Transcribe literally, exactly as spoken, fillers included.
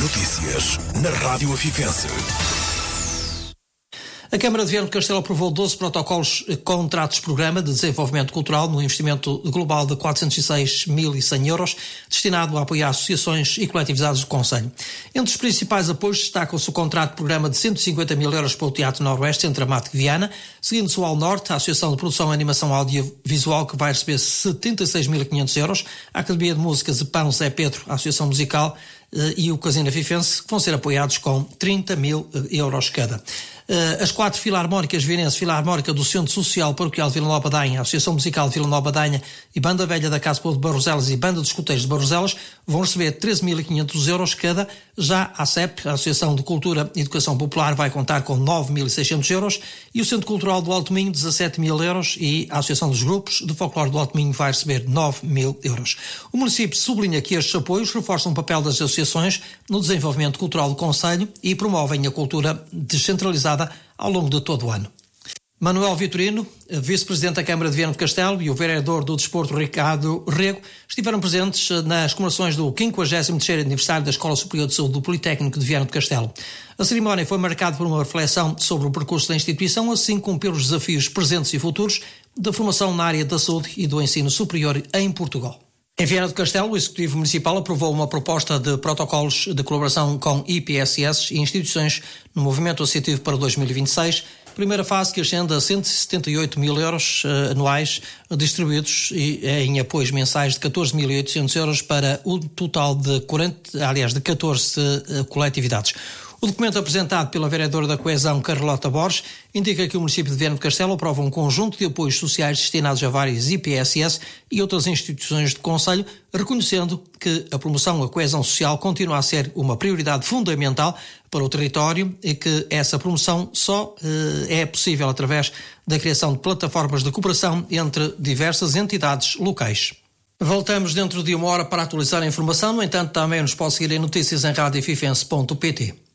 Notícias na Rádio Afifense. A Câmara de Viana do Castelo aprovou doze protocolos contratos-programa de desenvolvimento cultural no investimento global de quatrocentos e seis mil e cem euros, destinado a apoiar associações e coletividades do Conselho. Entre os principais apoios destaca-se o contrato-programa de cento e cinquenta mil euros para o Teatro Noroeste, entre Amate e Viana, seguindo-se o ao Norte, a Associação de Produção e Animação Audiovisual, que vai receber setenta e seis mil e quinhentos euros, a Academia de Músicas de Pão Zé Pedro, a Associação Musical e o Casino Afifense, que vão ser apoiados com trinta mil euros cada. As quatro filarmónicas vienenses, Filarmónica do Centro Social Paroquial de Vila Nova de Anha, Associação Musical de Vila Nova de Anha e Banda Velha da Casa Povo de Barroselas e Banda dos Escuteiros de Barroselas vão receber treze mil e quinhentos euros cada. Já a ASEP, a Associação de Cultura e Educação Popular, vai contar com nove mil e seiscentos euros e o Centro Cultural do Alto Minho dezassete mil euros e a Associação dos Grupos de Folclore do Alto Minho vai receber nove mil euros. O município sublinha que estes apoios reforçam o papel das associações no desenvolvimento cultural do Concelho e promovem a cultura descentralizada ao longo de todo o ano. Manuel Vitorino, vice-presidente da Câmara de Viana do Castelo, e o vereador do Desporto Ricardo Rego estiveram presentes nas comemorações do quinquagésimo terceiro aniversário da Escola Superior de Saúde do Politécnico de Viana do Castelo. A cerimónia foi marcada por uma reflexão sobre o percurso da instituição, assim como pelos desafios presentes e futuros da formação na área da saúde e do ensino superior em Portugal. Em Viana do Castelo, o Executivo Municipal aprovou uma proposta de protocolos de colaboração com I P S S e instituições no movimento associativo para dois mil e vinte e seis, primeira fase que ascende a cento e setenta e oito mil euros uh, anuais distribuídos e, em apoios mensais de catorze mil e oitocentos euros para um total de quarenta, aliás, de catorze uh, coletividades. O documento apresentado pela vereadora da Coesão, Carlota Borges, indica que o município de Viana do Castelo aprova um conjunto de apoios sociais destinados a várias I P S S e outras instituições do Concelho, reconhecendo que a promoção da coesão social continua a ser uma prioridade fundamental para o território e que essa promoção só eh, é possível através da criação de plataformas de cooperação entre diversas entidades locais. Voltamos dentro de uma hora para atualizar a informação, no entanto também nos pode seguir em notícias em rádio afifense ponto pt.